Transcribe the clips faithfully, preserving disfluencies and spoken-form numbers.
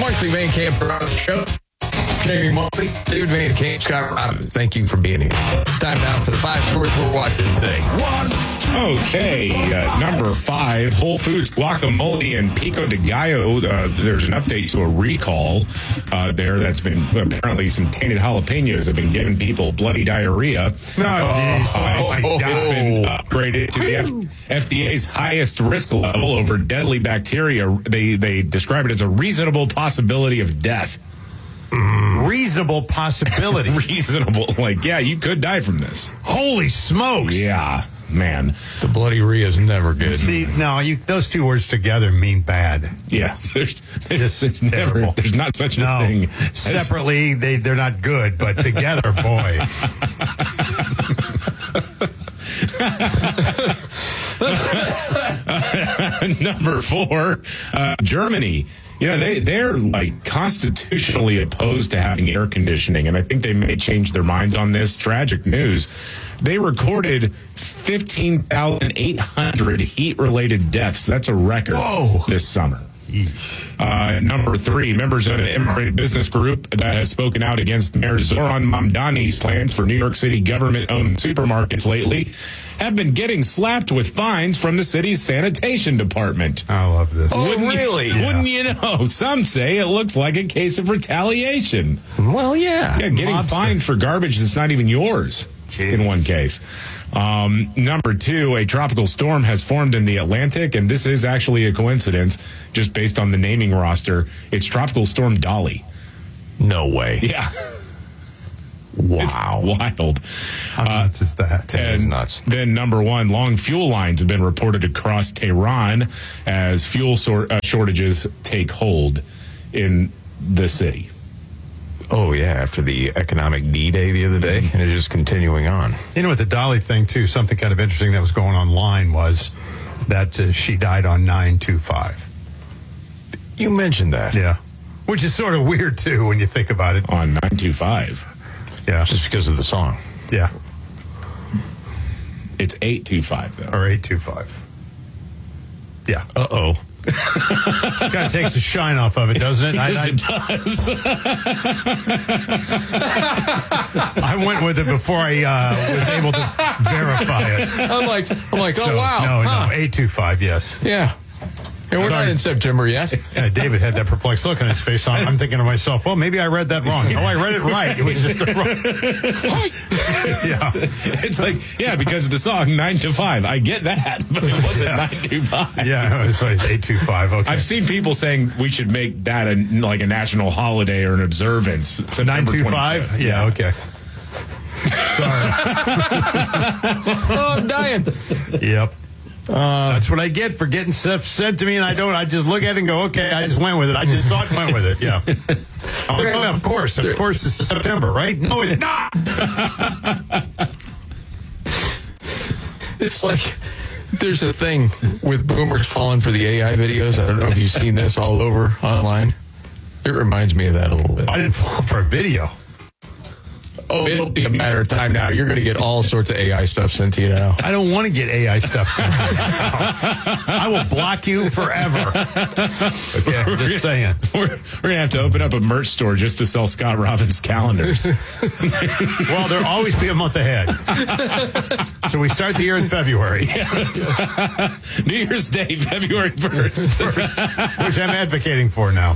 Markley Van Camp Show. Jamie Markley, David Van Camp, Scott Robbins. Thank you for being here. Time now for the five stories we're watching today. One. Okay, uh, number five, Whole Foods guacamole and Pico de Gallo. Uh, there's an update to a recall uh, there that's been apparently some tainted jalapenos have been giving people bloody diarrhea. No, uh, oh, it's, oh, it's been upgraded to the F- F D A's highest risk level over deadly bacteria. They they describe it as a reasonable possibility of death. Mm. Reasonable possibility. Reasonable, like yeah, you could die from this. Holy smokes! Yeah. Man, the bloody rhea is never good. See, no, you, those two words together mean bad. Yeah, there's, there's, there's terrible. never, there's not such a no. thing. Separately, they they're not good, but together, boy. Number four, uh, Germany. You know, they, they're like constitutionally opposed to having air conditioning, and I think they may change their minds on this. Tragic news. They recorded fifteen thousand eight hundred heat-related deaths. That's a record Whoa. this summer. Uh, number three, members of an immigrant business group that has spoken out against Mayor Zoran Mamdani's plans for New York City government-owned supermarkets lately have been getting slapped with fines from the city's sanitation department. I love this. Oh, Wouldn't really? You, Yeah. Wouldn't you know? Some say it looks like a case of retaliation. Well, yeah. Yeah, getting Mobster. fined for garbage that's not even yours. Jeez. In one case. Um, number two, a tropical storm has formed in the Atlantic, and this is actually a coincidence, just based on the naming roster. It's Tropical Storm Dolly. No way. Yeah. Wow. It's wild. How nuts is that? That is And nuts. then number one, long fuel lines have been reported across Tehran as fuel sor- uh, shortages take hold in the city. Oh, yeah, after the economic D-Day the other day, and it's just continuing on. You know, with the Dolly thing, too, something kind of interesting that was going online was that uh, she died on nine two five. You mentioned that. Yeah. Which is sort of weird, too, when you think about it. On nine two five. Yeah. Just because of the song. Yeah. It's eight two five, though. Or eight two five. Yeah. Uh-oh. Kind of takes the shine off of it, doesn't it? Yes, I, I, it does. I went with it before I uh, was able to verify it. I'm like, I'm like, oh, So, wow. No, huh. no, eight two five, yes. Yeah. And we're Sorry. not in September yet. Yeah, David had that perplexed look on his face. I'm, I'm thinking to myself, well, maybe I read that wrong. No, I read it right. It was just the wrong. Yeah. It's like, yeah, because of the song nine to five. I get that, but it wasn't Yeah. nine to five. Yeah, no, it's like eight two five. Okay. I've seen people saying we should make that a, like a national holiday or an observance. nine two five? Yeah, okay. Sorry. Oh, I'm dying. Yep. Uh, That's what I get for getting stuff said to me, and I don't. I just look at it and go, okay, I just went with it. I just thought went with it. Yeah. I'm like, oh, of course, of course, it's September, right? No, it's not. It's like there's a thing with boomers falling for the A I videos. I don't know if you've seen this all over online. It reminds me of that a little bit. I didn't fall for a video. Oh, it'll be a matter of time now. You're going to get all sorts of A I stuff sent to you now. I don't want to get A I stuff sent. I will block you forever. Okay, I'm just saying. We're, we're going to have to open up a merch store just to sell Scott Robbins calendars. Well, there'll always be a month ahead. So we start the year in February. Yes. New Year's Day, February first. Which I'm advocating for now.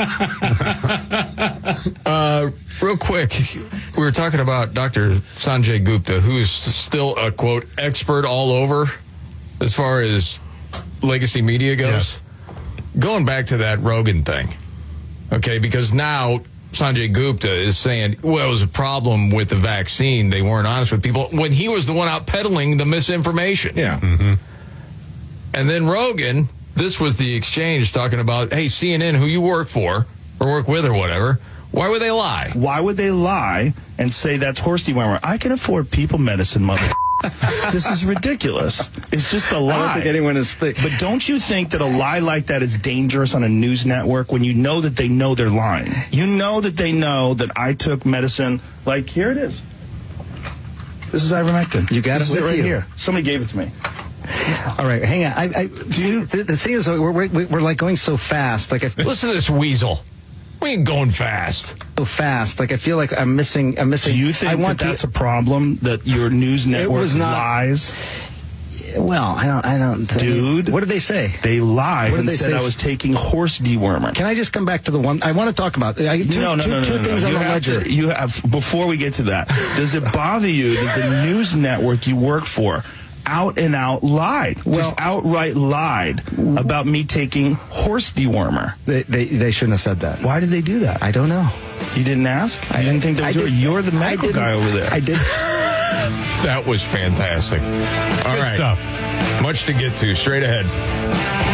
Uh, real quick, we were talking about Doctor Sanjay Gupta, who's still a, quote, expert all over as far as legacy media goes. Yes. Going back to that Rogan thing, okay, because now Sanjay Gupta is saying, well, it was a problem with the vaccine. They weren't honest with people when he was the one out peddling the misinformation. Yeah. Mm-hmm. And then Rogan, this was the exchange talking about, hey, C N N, who you work for or work with or whatever, why would they lie? Why would they lie and say that's horse dewormer? I can afford people medicine, mother. This is ridiculous. It's just a lie. I don't think anyone is thick. But don't you think that a lie like that is dangerous on a news network when you know that they know they're lying? You know that they know that I took medicine. Like, here it is. This is ivermectin. You got this it is with right you. here. Somebody gave it to me. All right, hang on. I, I, see, the, the thing is, we're, we're, we're like going so fast. Like, I, Listen to this weasel. We ain't going fast. So fast. Like I feel like I'm missing. I'm missing. Do you think I want that that's to, a problem that your news network was not- lies? Well, I don't. I don't. I mean, Dude. what did they say? They lied What did and they said say? I was taking horse dewormer. Can I just come back to the one I want to talk about? I, two, no, no, two, no, no, two no, things no. on You the have ledger. to, you have before we get to that. Does it bother you that the news network you work for out and out lied, Well- just outright lied about me taking horse dewormer? They, they they shouldn't have said that. Why did they do that? I don't know. You didn't ask? I didn't think that was I your, did- you're the I medical didn't- guy over there. I did. That was fantastic. All Good right. stuff. Much to get to. Straight ahead.